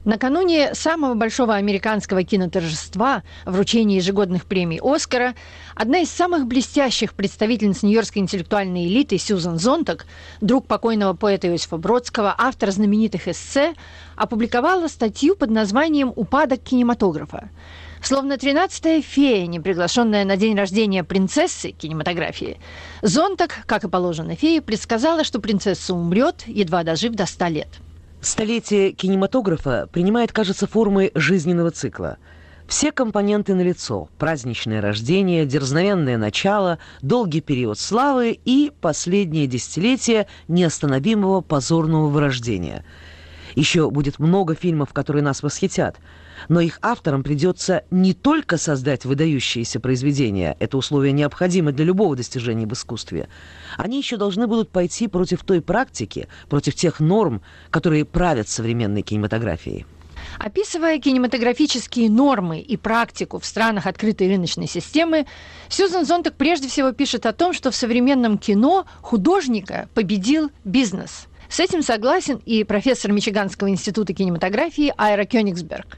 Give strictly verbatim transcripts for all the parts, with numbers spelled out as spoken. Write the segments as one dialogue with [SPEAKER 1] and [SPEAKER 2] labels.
[SPEAKER 1] Накануне самого большого американского киноторжества, вручения ежегодных премий «Оскара», одна из самых блестящих представительниц нью-йоркской интеллектуальной элиты Сьюзан Зонтаг, друг покойного поэта Иосифа Бродского, автор знаменитых эссе, опубликовала статью под названием «Упадок кинематографа». Словно тринадцатая фея, не приглашенная на день рождения принцессы кинематографии, Зонтаг, как и положено фее, предсказала, что принцесса умрет, едва дожив до ста лет.
[SPEAKER 2] Столетие кинематографа принимает, кажется, формы жизненного цикла. Все компоненты налицо: праздничное рождение, дерзновенное начало, долгий период славы и последнее десятилетие неостановимого позорного вырождения. Еще будет много фильмов, которые нас восхитят, но их авторам придется не только создать выдающиеся произведения, это условие необходимо для любого достижения в искусстве, они еще должны будут пойти против той практики, против тех норм, которые правят современной кинематографией.
[SPEAKER 1] Описывая кинематографические нормы и практику в странах открытой рыночной системы, Сьюзан Зонтаг прежде всего пишет о том, что в современном кино художника победил бизнес. С этим согласен и профессор Мичиганского института кинематографии Айра Кёнигсберг.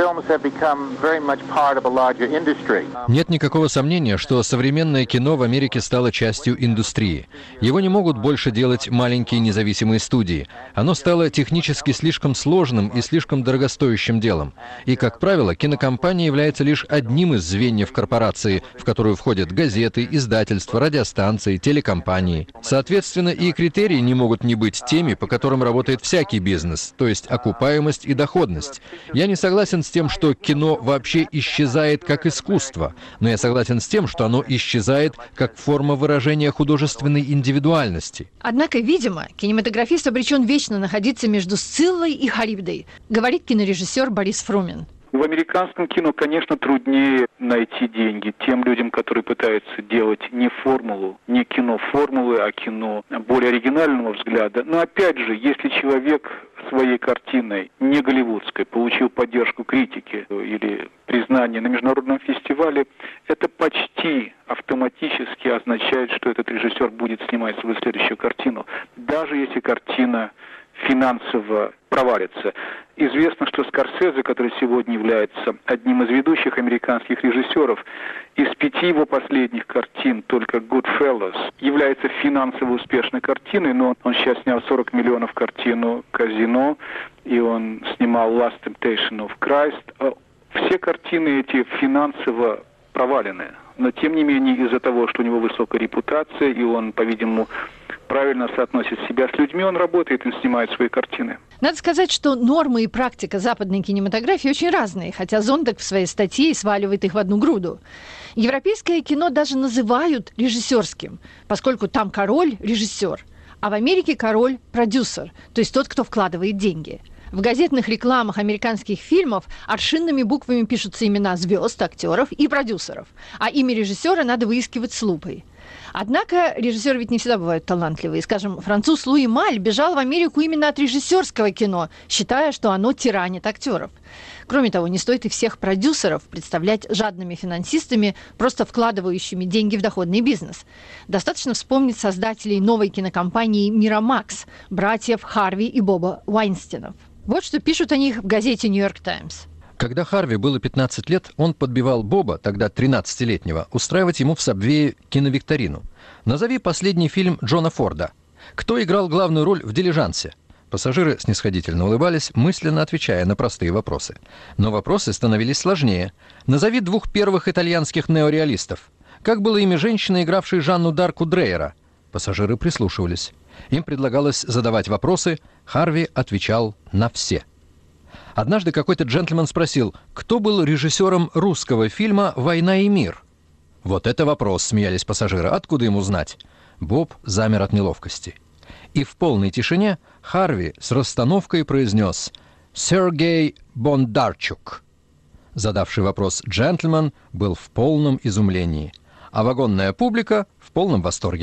[SPEAKER 3] Нет никакого сомнения, что современное кино в Америке стало частью индустрии. Его не могут больше делать маленькие независимые студии. Оно стало технически слишком сложным и слишком дорогостоящим делом. И, как правило, кинокомпания является лишь одним из звеньев корпорации, в которую входят газеты, издательства, радиостанции, телекомпании. Соответственно, и критерии не могут не быть теми, по которым работает всякий бизнес, то есть окупаемость и доходность. Я не согласен с тем, что кино вообще исчезает как искусство, но я согласен с тем, что оно исчезает как форма выражения художественной индивидуальности.
[SPEAKER 1] Однако, видимо, кинематографист обречен вечно находиться между Сциллой и Харибдой, говорит кинорежиссер Борис Фрумин.
[SPEAKER 4] В американском кино, конечно, труднее найти деньги тем людям, которые пытаются делать не формулу, не кино формулы, а кино более оригинального взгляда. Но опять же, если человек своей картиной, не голливудской, получил поддержку критики или признание на международном фестивале, это почти автоматически означает, что этот режиссер будет снимать свою следующую картину, даже если картина финансово провалится. Известно, что Скорсезе, который сегодня является одним из ведущих американских режиссеров, из пяти его последних картин только «Goodfellas» является финансово успешной картиной, но он сейчас снял сорок миллионов картину «Казино», и он снимал «Last Temptation of Christ». Все картины эти финансово провалены. Но, тем не менее, из-за того, что у него высокая репутация, и он, по-видимому, правильно соотносит себя с людьми, он работает и снимает свои картины.
[SPEAKER 1] Надо сказать, что нормы и практика западной кинематографии очень разные, хотя Зонтаг в своей статье сваливает их в одну груду. Европейское кино даже называют режиссерским, поскольку там король – режиссер, а в Америке король – продюсер, то есть тот, кто вкладывает деньги. В газетных рекламах американских фильмов аршинными буквами пишутся имена звезд, актеров и продюсеров, а имя режиссера надо выискивать с лупой. Однако режиссеры ведь не всегда бывают талантливые. Скажем, француз Луи Маль бежал в Америку именно от режиссерского кино, считая, что оно тиранит актеров. Кроме того, не стоит и всех продюсеров представлять жадными финансистами, просто вкладывающими деньги в доходный бизнес. Достаточно вспомнить создателей новой кинокомпании «Мирамакс», братьев Харви и Боба Уайнстинов. Вот что пишут о них в газете «Нью-Йорк Таймс».
[SPEAKER 3] Когда Харви было пятнадцать лет, он подбивал Боба, тогда тринадцатилетнего, устраивать ему в Сабвее киновикторину. «Назови последний фильм Джона Форда. Кто играл главную роль в «Дилижансе»?» Пассажиры снисходительно улыбались, мысленно отвечая на простые вопросы. Но вопросы становились сложнее. «Назови двух первых итальянских неореалистов. Как было имя женщины, игравшей Жанну Дарку Дрейера?» Пассажиры прислушивались. Им предлагалось задавать вопросы, Харви отвечал на все. Однажды какой-то джентльмен спросил, кто был режиссером русского фильма «Война и мир». «Вот это вопрос», — смеялись пассажиры, — «откуда ему знать?» Боб замер от неловкости. И в полной тишине Харви с расстановкой произнес «Сергей Бондарчук». Задавший вопрос джентльмен был в полном изумлении, а вагонная публика в полном восторге.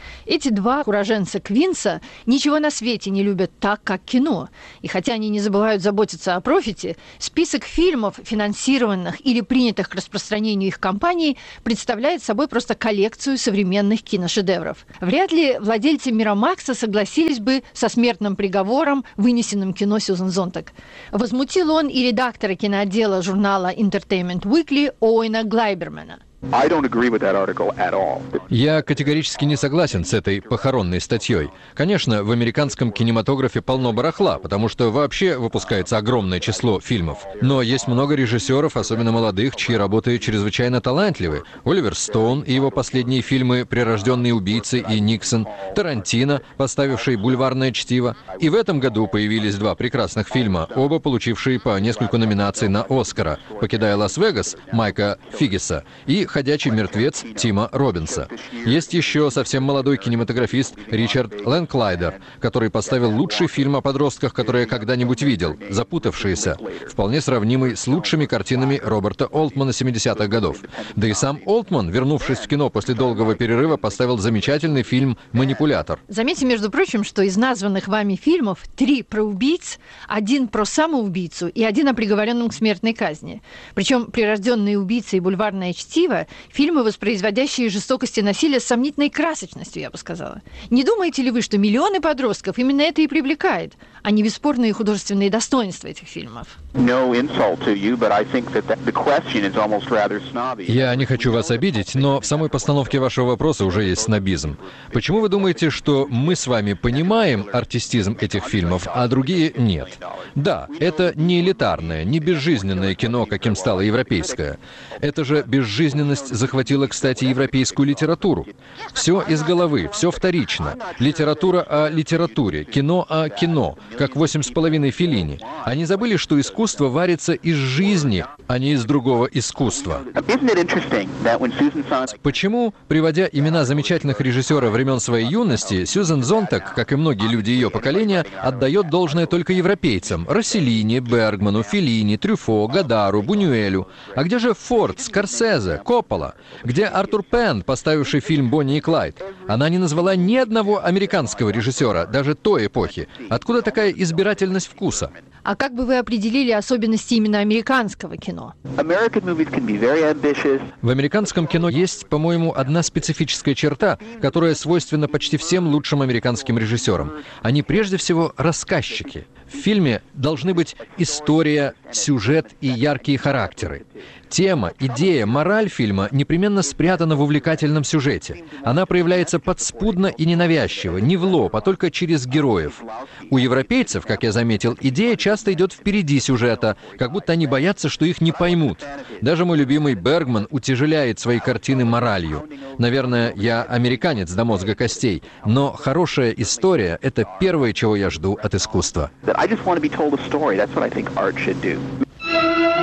[SPEAKER 1] Эти два уроженца Квинса ничего на свете не любят так, как кино. И хотя они не забывают заботиться о профите, список фильмов, финансированных или принятых к распространению их компаний, представляет собой просто коллекцию современных киношедевров. Вряд ли владельцы Мирамакса согласились бы со смертным приговором, вынесенным кино Сьюзен Зонтаг. Возмутил он и редактора киноотдела журнала Entertainment Weekly Оуэна Глайбермана.
[SPEAKER 3] Я категорически не согласен с этой похоронной статьей. Конечно, в американском кинематографе полно барахла, потому что вообще выпускается огромное число фильмов. Но есть много режиссеров, особенно молодых, чьи работы чрезвычайно талантливы. Оливер Стоун и его последние фильмы «Прирожденные убийцы» и «Никсон», Тарантино, поставивший «Бульварное чтиво». И в этом году появились два прекрасных фильма, оба получившие по нескольку номинаций на «Оскара» «Покидая Лас-Вегас» Майка Фиггиса и «Ходячий мертвец» Тима Роббинса. Есть еще совсем молодой кинематографист Ричард Лэнклайдер, который поставил лучший фильм о подростках, который я когда-нибудь видел, «Запутавшиеся», вполне сравнимый с лучшими картинами Роберта Олтмана семидесятых годов. Да и сам Олтман, вернувшись в кино после долгого перерыва, поставил замечательный фильм «Манипулятор».
[SPEAKER 1] Заметьте, между прочим, что из названных вами фильмов три про убийц, один про самоубийцу и один о приговоренном к смертной казни. Причем «Прирожденные убийцы» и «Бульварное чтиво» — фильмы, воспроизводящие жестокость и насилие с сомнительной красочностью, я бы сказала. Не думаете ли вы, что миллионы подростков именно это и привлекает, а не бесспорные художественные достоинства этих фильмов?
[SPEAKER 3] Я не хочу вас обидеть, но в самой постановке вашего вопроса уже есть снобизм. Почему вы думаете, что мы с вами понимаем артистизм этих фильмов, а другие нет? Да, это не элитарное, не безжизненное кино, каким стало европейское. Это же безжизненность захватила, кстати, европейскую литературу. Все из головы, все вторично. Литература о литературе, кино о кино, как «Восемь с половиной» Феллини. Они забыли, что искусство варится из жизни, а не из другого искусства. Почему, приводя имена замечательных режиссеров времен своей юности, Сьюзен Зонтаг, как и многие люди ее поколения, отдает должное только европейцам: Росселлини, Бергману, Феллини, Трюфо, Гадару, Бунюэлю. А где же Форд, Скорсезе, Коппола? Где Артур Пен, поставивший фильм «Бонни и Клайд»? Она не назвала ни одного американского режиссера, даже той эпохи. Откуда такая избирательность вкуса?
[SPEAKER 1] А как бы вы определили особенности именно американского кино?
[SPEAKER 3] В американском кино есть, по-моему, одна специфическая черта, которая свойственна почти всем лучшим американским режиссерам. Они прежде всего рассказчики. В фильме должны быть история, сюжет и яркие характеры. Тема, идея, мораль фильма непременно спрятана в увлекательном сюжете. Она проявляется подспудно и ненавязчиво, не в лоб, а только через героев. У европейцев, как я заметил, идея часто идет впереди сюжета, как будто они боятся, что их не поймут. Даже мой любимый Бергман утяжеляет свои картины моралью. Наверное, я американец до мозга костей, но хорошая история — это первое, чего я жду от искусства.